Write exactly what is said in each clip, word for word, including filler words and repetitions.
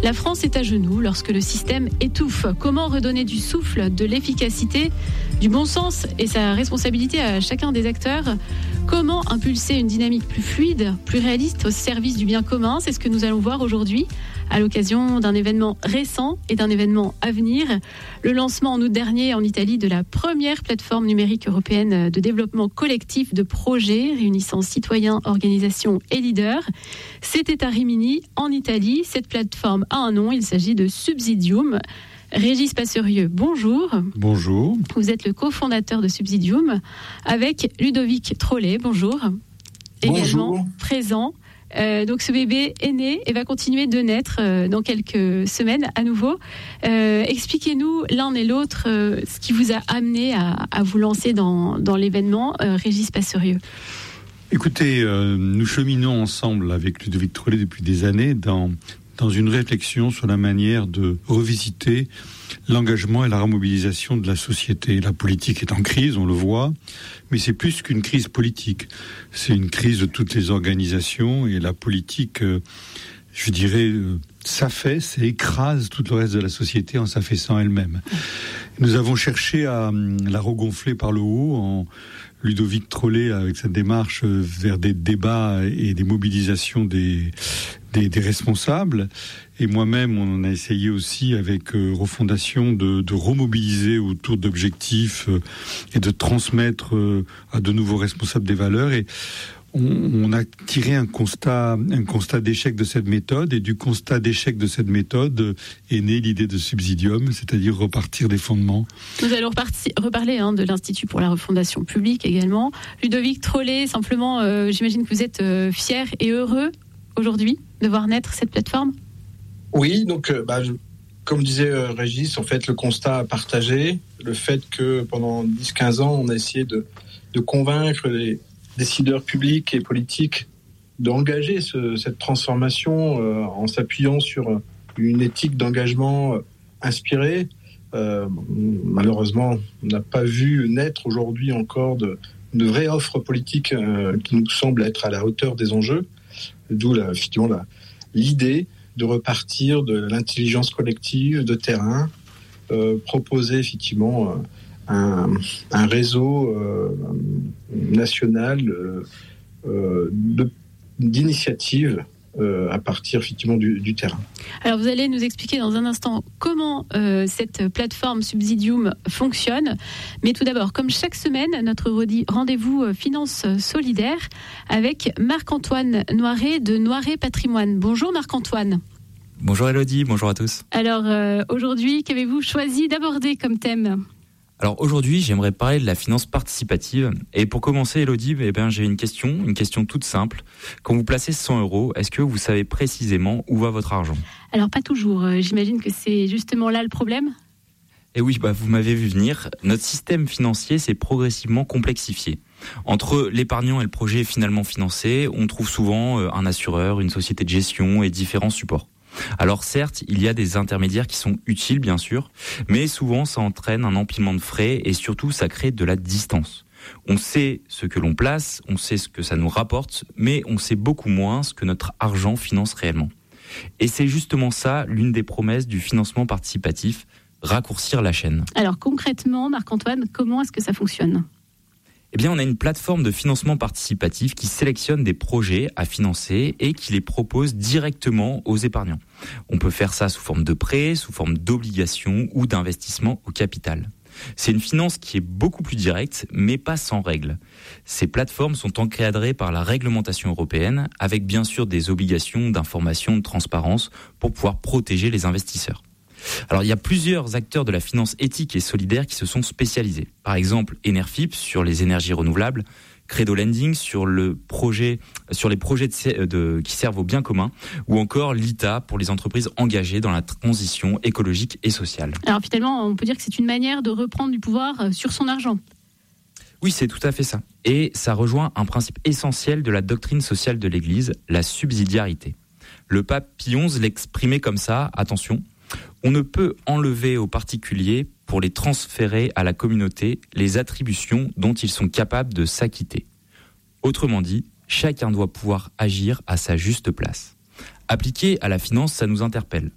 La France est à genoux lorsque le système étouffe. Comment redonner du souffle, de l'efficacité, du bon sens et sa responsabilité à chacun des acteurs ? Comment impulser une dynamique plus fluide, plus réaliste au service du bien commun ? C'est ce que nous allons voir aujourd'hui à l'occasion d'un événement récent et d'un événement à venir. Le lancement en août dernier en Italie de la première plateforme numérique européenne de développement collectif de projets réunissant citoyens, organisations et leaders. C'était à Rimini, en Italie. Cette plateforme a un nom, il s'agit de Subsidium. Régis Passerieux, bonjour. Bonjour. Vous êtes le cofondateur de Subsidium avec Ludovic Trollet, bonjour. Bonjour. Également présent. Euh, donc ce bébé est né et va continuer de naître euh, dans quelques semaines à nouveau. Euh, expliquez-nous l'un et l'autre euh, ce qui vous a amené à, à vous lancer dans, dans l'événement. Euh, Régis Passerieux. Écoutez, euh, nous cheminons ensemble avec Ludovic Trollet depuis des années dans, dans une réflexion sur la manière de revisiter l'engagement et la remobilisation de la société. La politique est en crise, on le voit, mais c'est plus qu'une crise politique. C'est une crise de toutes les organisations et la politique, euh, je dirais, euh, s'affaisse et écrase tout le reste de la société en s'affaissant elle-même. Nous avons cherché à euh, la regonfler par le haut en Ludovic Trollet avec cette démarche vers des débats et des mobilisations des, des, des responsables. Et moi-même, on a essayé aussi avec euh, Refondation de, de remobiliser autour d'objectifs euh, et de transmettre euh, à de nouveaux responsables des valeurs. Et on, on a tiré un constat, un constat d'échec de cette méthode. Et du constat d'échec de cette méthode euh, est née l'idée de Subsidium, c'est-à-dire repartir des fondements. Nous allons repartir, reparler hein, de l'Institut pour la refondation publique également. Ludovic Trollet, simplement, euh, j'imagine que vous êtes euh, fier et heureux aujourd'hui de voir naître cette plateforme. Oui, donc euh, bah, je, comme disait euh, Régis, en fait le constat à partager, le fait que pendant dix à quinze ans on a essayé de, de convaincre les décideurs publics et politiques d'engager ce, cette transformation euh, en s'appuyant sur une éthique d'engagement euh, inspirée. Euh, malheureusement, on n'a pas vu naître aujourd'hui encore de, de vraie offre politique euh, qui nous semble être à la hauteur des enjeux, d'où la, effectivement la, l'idée de repartir de l'intelligence collective de terrain, euh, proposer effectivement euh, un, un réseau euh, national euh, euh, de, d'initiatives euh, à partir effectivement du, du terrain. Alors vous allez nous expliquer dans un instant comment euh, cette plateforme Subsidium fonctionne. Mais tout d'abord, comme chaque semaine, notre rendez-vous Finance Solidaire avec Marc-Antoine Noiret de Noiret Patrimoine. Bonjour Marc-Antoine. Bonjour Elodie, bonjour à tous. Alors euh, aujourd'hui, qu'avez-vous choisi d'aborder comme thème ? Alors aujourd'hui, j'aimerais parler de la finance participative. Et pour commencer, Elodie, eh bien, j'ai une question, une question toute simple. Quand vous placez cent euros, est-ce que vous savez précisément où va votre argent ? Alors pas toujours, j'imagine que c'est justement là le problème ? Et oui, bah, vous m'avez vu venir. Notre système financier s'est progressivement complexifié. Entre l'épargnant et le projet finalement financé, on trouve souvent un assureur, une société de gestion et différents supports. Alors certes, il y a des intermédiaires qui sont utiles bien sûr, mais souvent ça entraîne un empilement de frais et surtout ça crée de la distance. On sait ce que l'on place, on sait ce que ça nous rapporte, mais on sait beaucoup moins ce que notre argent finance réellement. Et c'est justement ça l'une des promesses du financement participatif, raccourcir la chaîne. Alors concrètement, Marc-Antoine, comment est-ce que ça fonctionne ? Eh bien, on a une plateforme de financement participatif qui sélectionne des projets à financer et qui les propose directement aux épargnants. On peut faire ça sous forme de prêt, sous forme d'obligation ou d'investissement au capital. C'est une finance qui est beaucoup plus directe, mais pas sans règles. Ces plateformes sont encadrées par la réglementation européenne, avec bien sûr des obligations d'information, de transparence, pour pouvoir protéger les investisseurs. Alors, il y a plusieurs acteurs de la finance éthique et solidaire qui se sont spécialisés. Par exemple, Enerfip sur les énergies renouvelables, Credo Lending sur le projet, sur les projets de, de, qui servent au bien commun, ou encore l'I T A pour les entreprises engagées dans la transition écologique et sociale. Alors finalement, on peut dire que c'est une manière de reprendre du pouvoir sur son argent. Oui, c'est tout à fait ça. Et ça rejoint un principe essentiel de la doctrine sociale de l'Église, la subsidiarité. Le pape Pie onze l'exprimait comme ça, attention, on ne peut enlever aux particuliers pour les transférer à la communauté les attributions dont ils sont capables de s'acquitter. Autrement dit, chacun doit pouvoir agir à sa juste place. Appliqué à la finance, ça nous interpelle.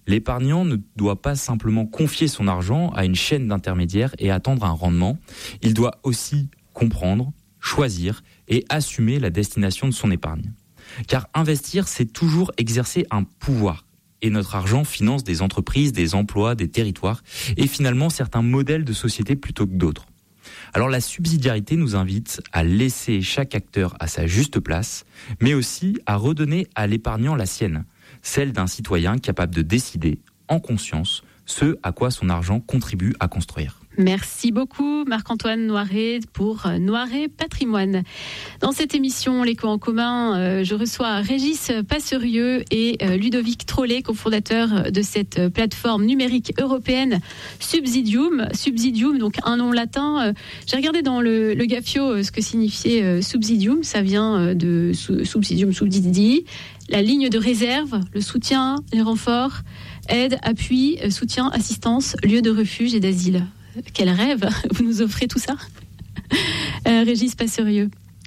L'épargnant ne doit pas simplement confier son argent à une chaîne d'intermédiaires et attendre un rendement. Il doit aussi comprendre, choisir et assumer la destination de son épargne. Car investir, c'est toujours exercer un pouvoir. Et notre argent finance des entreprises, des emplois, des territoires et finalement certains modèles de société plutôt que d'autres. Alors la subsidiarité nous invite à laisser chaque acteur à sa juste place, mais aussi à redonner à l'épargnant la sienne, celle d'un citoyen capable de décider en conscience ce à quoi son argent contribue à construire. Merci beaucoup Marc-Antoine Noiret pour Noiret Patrimoine. Dans cette émission L'Éco en commun, euh, je reçois Régis Passerieux et euh, Ludovic Trollet, cofondateurs de cette plateforme numérique européenne Subsidium. Subsidium, donc un nom latin. Euh, j'ai regardé dans le, le Gafio euh, ce que signifiait euh, Subsidium. Ça vient euh, de su, Subsidium Subsidi, la ligne de réserve, le soutien, les renforts, aide, appui, euh, soutien, assistance, lieu de refuge et d'asile. Quel rêve, vous nous offrez tout ça. euh, Régis Passerieux.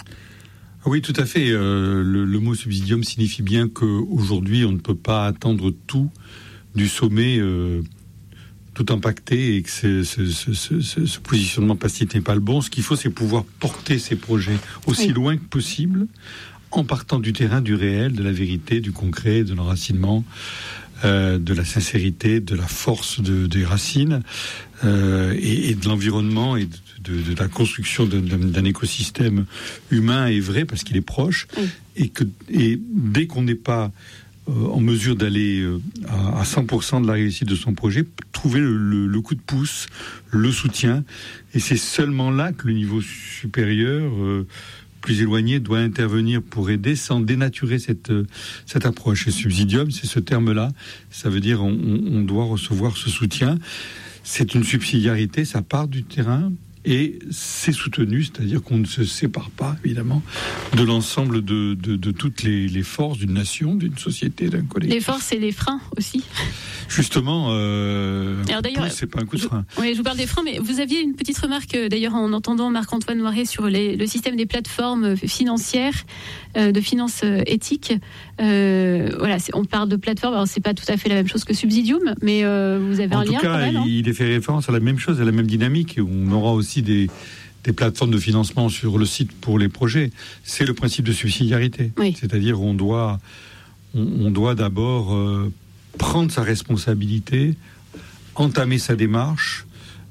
Oui, tout à fait. Euh, le, le mot subsidium signifie bien qu'aujourd'hui, on ne peut pas attendre tout du sommet, euh, tout impacté, et que ce, ce, ce, ce, ce positionnement passif n'est pas le bon. Ce qu'il faut, c'est pouvoir porter ces projets aussi oui. loin que possible, en partant du terrain, du réel, de la vérité, du concret, de l'enracinement, euh, de la sincérité, de la force de, des racines. Euh, et, et de l'environnement et de, de, de la construction d'un, d'un écosystème humain et vrai parce qu'il est proche oui. et que et dès qu'on n'est pas euh, en mesure d'aller euh, à, à cent pour cent de la réussite de son projet, trouver le, le, le coup de pouce, le soutien, et c'est seulement là que le niveau supérieur euh, plus éloigné doit intervenir pour aider sans dénaturer cette, cette approche. Et subsidium, c'est ce terme-là, ça veut dire on, on doit recevoir ce soutien. C'est une subsidiarité, ça part du terrain et c'est soutenu, c'est-à-dire qu'on ne se sépare pas, évidemment, de l'ensemble de, de, de toutes les, les forces d'une nation, d'une société, d'un collectif. Les forces et les freins aussi. Justement, euh, Alors d'ailleurs, c'est pas un coup de frein. Je, oui, je vous parle des freins, mais vous aviez une petite remarque, d'ailleurs, en entendant Marc-Antoine Noiret sur les, le système des plateformes financières, euh, de finances éthiques. Euh, voilà, c'est, on parle de plateforme, alors c'est pas tout à fait la même chose que Subsidium, mais euh, vous avez en un lien cas, quand même. En tout cas, il est fait référence à la même chose, à la même dynamique. On aura aussi des, des plateformes de financement sur le site pour les projets. C'est le principe de subsidiarité. Oui. C'est-à-dire on doit, on, on doit d'abord euh, prendre sa responsabilité, entamer sa démarche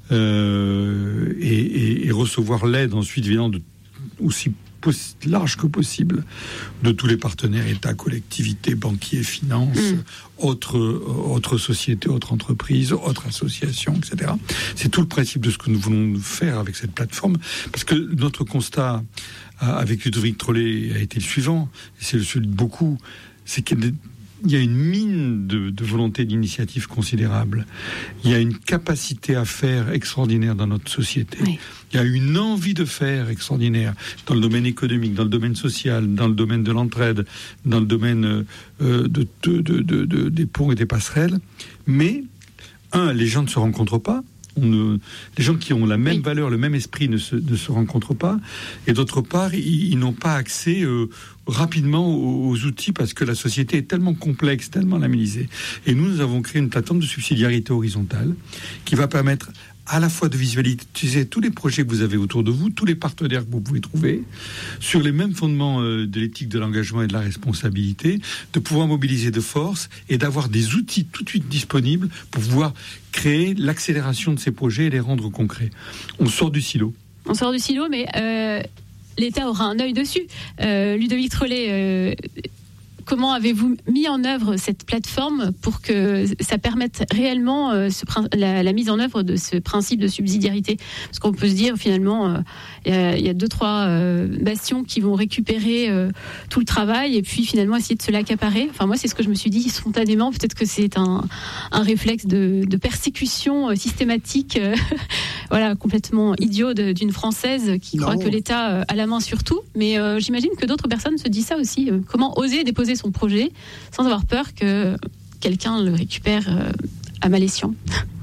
euh, et, et, et recevoir l'aide ensuite venant de aussi large que possible de tous les partenaires, État, collectivités, banquiers, finances, mmh. autres, autres sociétés, autres entreprises, autres associations, et cetera. C'est tout le principe de ce que nous voulons faire avec cette plateforme, parce que notre constat avec Ludovic Trollet a été le suivant, et c'est le celui de beaucoup, c'est qu'il y a des Il y a une mine de, de volonté d'initiative considérable. Il y a une capacité à faire extraordinaire dans notre société. Oui. Il y a une envie de faire extraordinaire dans le domaine économique, dans le domaine social, dans le domaine de l'entraide, dans le domaine euh, de, de, de, de, de, des ponts et des passerelles. Mais, un, les gens ne se rencontrent pas. On ne, les gens qui ont la même oui. valeur, le même esprit ne se, ne se rencontrent pas. Et d'autre part, ils, ils n'ont pas accès euh, rapidement aux, aux outils parce que la société est tellement complexe, tellement lamellisée. Et nous, nous avons créé une plateforme de subsidiarité horizontale qui va permettre à la fois de visualiser tous les projets que vous avez autour de vous, tous les partenaires que vous pouvez trouver, sur les mêmes fondements euh, de l'éthique de l'engagement et de la responsabilité, de pouvoir mobiliser de force et d'avoir des outils tout de suite disponibles pour pouvoir créer l'accélération de ces projets et les rendre concrets. On sort du silo. On sort du silo, mais euh, l'État aura un œil dessus. Euh, Ludovic Trollet, euh, comment avez-vous mis en œuvre cette plateforme pour que ça permette réellement euh, ce, la, la mise en œuvre de ce principe de subsidiarité ? Parce qu'on peut se dire finalement, euh, il y a, il y a deux, trois euh, bastions qui vont récupérer euh, tout le travail et puis finalement essayer de se l'accaparer. Enfin moi c'est ce que je me suis dit spontanément, peut-être que c'est un, un réflexe de, de persécution euh, systématique, euh, voilà, complètement idiot de, d'une Française qui non. croit que l'État euh, a la main sur tout. Mais euh, j'imagine que d'autres personnes se disent ça aussi. Euh, comment oser déposer son projet sans avoir peur que quelqu'un le récupère euh, à mal escient.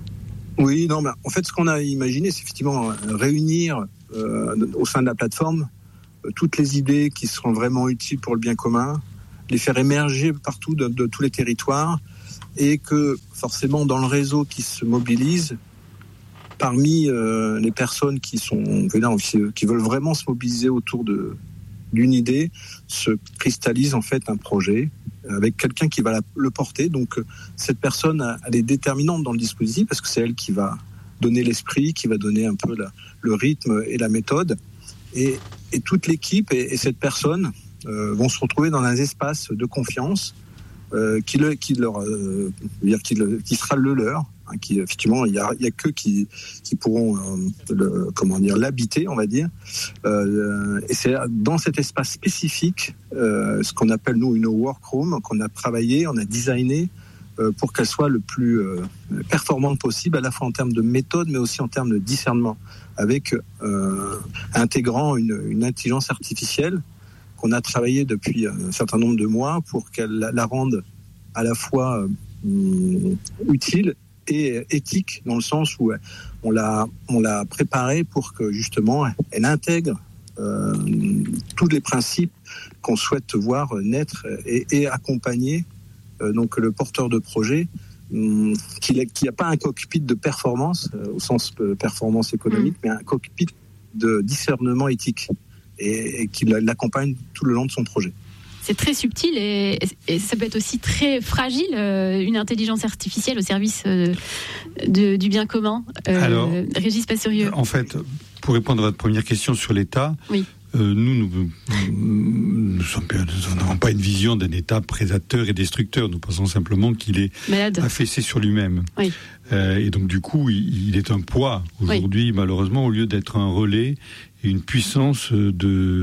Oui, non, mais en fait, ce qu'on a imaginé, c'est effectivement réunir euh, au sein de la plateforme euh, toutes les idées qui seront vraiment utiles pour le bien commun, les faire émerger partout de, de tous les territoires et que forcément dans le réseau qui se mobilise, parmi euh, les personnes qui sont qui veulent vraiment se mobiliser autour de d'une idée, se cristallise en fait un projet avec quelqu'un qui va la, le porter. Donc cette personne, elle est déterminante dans le dispositif parce que c'est elle qui va donner l'esprit, qui va donner un peu la, le rythme et la méthode. Et, et toute l'équipe et, et cette personne euh, vont se retrouver dans un espace de confiance euh, qui, le, qui, leur, euh, dire qui, le, qui sera le leur. Hein, qui effectivement, il y a, il y a qu'eux qui, qui pourront euh, le, comment dire, l'habiter, on va dire. Euh, et c'est dans cet espace spécifique, euh, ce qu'on appelle nous une workroom, qu'on a travaillé, on a designé euh, pour qu'elle soit le plus euh, performante possible, à la fois en termes de méthode, mais aussi en termes de discernement, avec euh, intégrant une, une intelligence artificielle qu'on a travaillé depuis un certain nombre de mois pour qu'elle la, la rende à la fois euh, utile et éthique, dans le sens où on l'a, on l'a préparée pour que justement elle intègre euh, tous les principes qu'on souhaite voir naître et, et accompagner euh, donc le porteur de projet, euh, qu'il n'y a pas un cockpit de performance euh, au sens de performance économique, mmh. mais un cockpit de discernement éthique et, et qui l'accompagne tout le long de son projet. C'est très subtil et, et ça peut être aussi très fragile, euh, une intelligence artificielle au service euh, de, du bien commun. Euh, Alors, Régis Passerieux. En fait, pour répondre à votre première question sur l'État, oui. euh, nous, nous, nous, sommes, nous n'avons pas une vision d'un État prédateur et destructeur. Nous pensons simplement qu'il est Malade. affaissé sur lui-même. Oui. Euh, et donc, du coup, il, il est un poids aujourd'hui, oui. malheureusement, au lieu d'être un relais et une puissance de,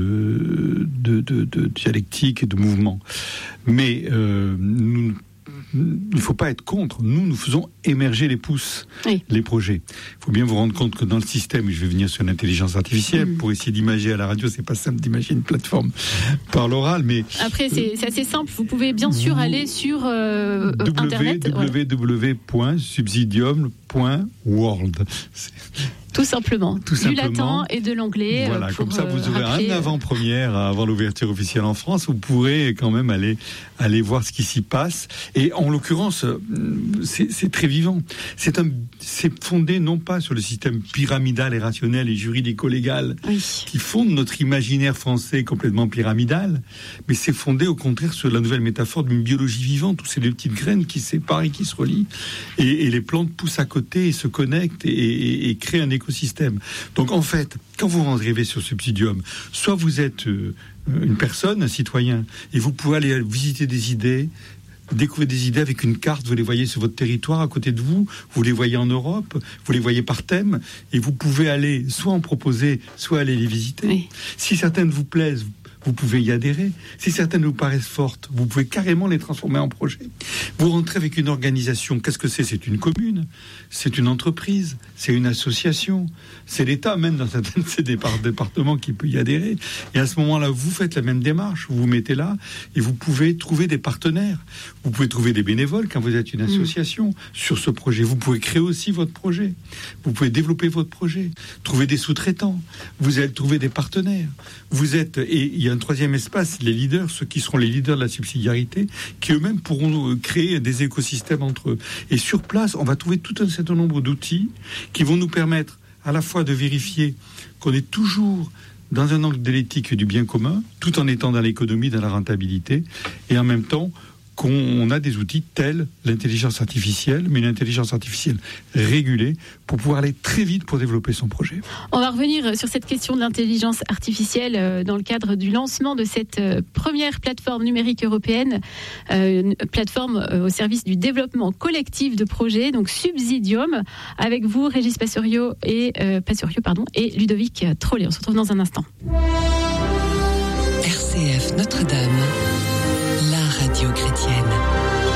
de, de, de dialectique et de mouvement. Mais euh, nous, il ne faut pas être contre. Nous, nous faisons émerger les pousses, oui. les projets. Il faut bien vous rendre compte que dans le système, je vais venir sur l'intelligence artificielle, mmh. pour essayer d'imager à la radio, c'est pas simple d'imaginer une plateforme par l'oral, mais... Après, c'est, c'est assez simple. Vous pouvez bien sûr vous, aller sur euh, w, Internet. w w w point subsidium point world. C'est... Tout simplement. Tout du simplement. latin et de l'anglais. Voilà, pour, comme ça vous aurez rappeler... un avant-première avant l'ouverture officielle en France. Vous pourrez quand même aller, aller voir ce qui s'y passe. Et en l'occurrence, c'est, c'est très vivant. C'est, un, c'est fondé non pas sur le système pyramidal et rationnel et juridico-légal oui. qui fonde notre imaginaire français complètement pyramidal, mais c'est fondé au contraire sur la nouvelle métaphore d'une biologie vivante où c'est des petites graines qui se séparent et qui se relient. Et, et les plantes poussent à côté et se connectent et, et, et créent un écosystème. Donc en fait, quand vous arrivez sur Subsidium, soit vous êtes euh, une personne, un citoyen, et vous pouvez aller visiter des idées, découvrir des idées avec une carte, vous les voyez sur votre territoire à côté de vous, vous les voyez en Europe, vous les voyez par thème, et vous pouvez aller soit en proposer, soit aller les visiter. Oui. Si certaines vous plaisent, vous pouvez y adhérer. Si certaines vous paraissent fortes, vous pouvez carrément les transformer en projet. Vous rentrez avec une organisation. Qu'est-ce que c'est ? C'est une commune, c'est une entreprise, c'est une association, c'est l'État même dans certains de ces départements qui peut y adhérer. Et à ce moment-là, vous faites la même démarche, vous vous mettez là et vous pouvez trouver des partenaires. Vous pouvez trouver des bénévoles quand vous êtes une association mmh. sur ce projet. Vous pouvez créer aussi votre projet. Vous pouvez développer votre projet, trouver des sous-traitants. Vous allez trouver des partenaires. Vous êtes et il y a un troisième espace, les leaders, ceux qui seront les leaders de la subsidiarité, qui eux-mêmes pourront créer des écosystèmes entre eux. Et sur place, on va trouver tout un certain nombre d'outils qui vont nous permettre à la fois de vérifier qu'on est toujours dans un angle de l'éthique et du bien commun, tout en étant dans l'économie, dans la rentabilité, et en même temps qu'on a des outils tels l'intelligence artificielle, mais une intelligence artificielle régulée pour pouvoir aller très vite pour développer son projet. On va revenir sur cette question de l'intelligence artificielle dans le cadre du lancement de cette première plateforme numérique européenne, une plateforme au service du développement collectif de projets, donc Subsidium, avec vous, Régis Passerieux et, euh, Passerieux, pardon, et Ludovic Trollet. On se retrouve dans un instant. R C F Notre-Dame.